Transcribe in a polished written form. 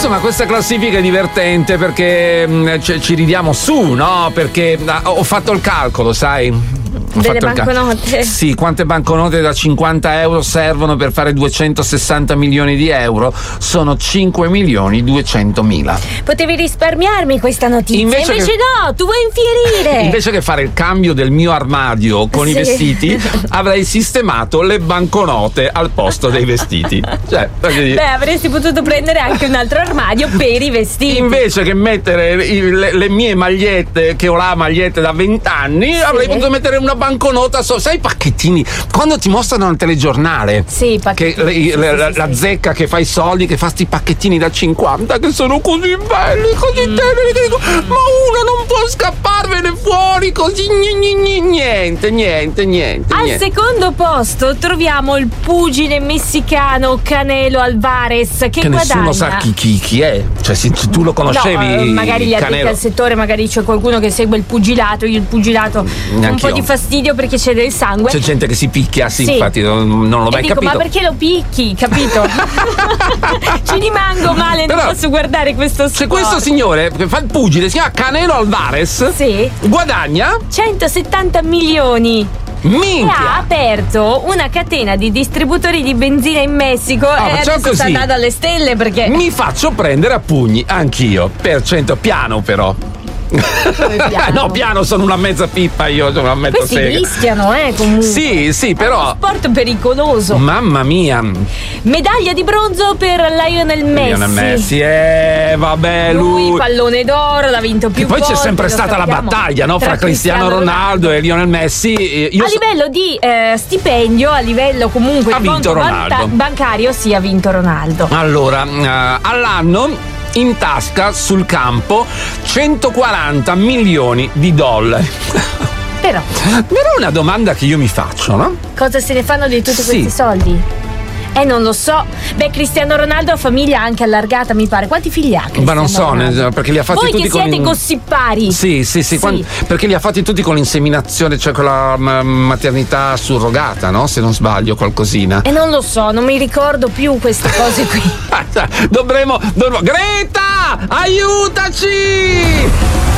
Insomma, questa classifica è divertente perché ci ridiamo su, no? Perché ho fatto il calcolo, sai? Delle banconote? Sì, quante banconote da 50 euro servono per fare 260 milioni di euro? Sono 5 milioni 200.000. Potevi risparmiarmi questa notizia, invece no, tu vuoi infierire. Invece che fare il cambio del mio armadio con i vestiti, avrei sistemato le banconote al posto dei vestiti. Cioè, avresti potuto prendere anche un altro armadio per i vestiti. Invece che mettere le mie magliette, che ho la magliette da 20 anni, avrei potuto mettere una banconota. Sai i pacchettini? Quando ti mostrano al telegiornale, sì, la zecca che fa i soldi, che fa sti pacchettini da 50 che sono così belli, così teneri, che dico, ma uno non può scapparvene fuori così. Niente. Al secondo posto troviamo il pugile messicano Canelo Alvarez, che guadagna. Nessuno sa chi è. Cioè, se tu lo conoscevi, no, magari gli addetti al settore, magari c'è qualcuno che segue il pugilato. Io il pugilato un po' di fastidio perché c'è del sangue. C'è gente che si picchia, sì. Infatti non l'ho mai capito. Ma perché lo picchi, capito? Ci rimango male, non posso guardare questo sport. Se questo signore che fa il pugile, si chiama Canelo Alvarez, guadagna 170 milioni. Minchia. E ha aperto una catena di distributori di benzina in Messico e adesso così. sta andando alle stelle perché mi faccio prendere a pugni anch'io per 100 piano però. No, piano, sono una mezza pippa, io sono una mezza sega. Questi rischiano, comunque. Sì, però. È uno sport pericoloso. Mamma mia. Medaglia di bronzo per Lionel Messi. Vabbè, lui pallone d'oro, l'ha vinto più volte. Poi c'è sempre stata la battaglia, no? Fra Cristiano Ronaldo e Lionel Messi. A livello di stipendio, a livello comunque di conto bancario, ha vinto Ronaldo. Allora, all'anno in tasca sul campo 140 milioni di dollari. Però è una domanda che io mi faccio, no? Cosa se ne fanno di tutti questi soldi? Non lo so. Cristiano Ronaldo ha famiglia anche allargata, mi pare. Quanti figli ha? Ma non so, perché li ha fatti tutti con... Voi che siete gossipari. Sì. Perché li ha fatti tutti con l'inseminazione, cioè con la maternità surrogata, no? Se non sbaglio, qualcosina. Non lo so, non mi ricordo più queste cose qui. Dovremmo... Greta, aiutaci!